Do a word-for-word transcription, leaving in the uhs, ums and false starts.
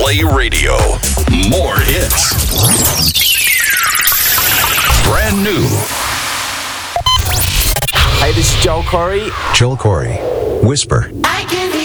Play Radio. More hits. Brand new. Hey, this is Joel Corey. Joel Corey. Whisper. I can be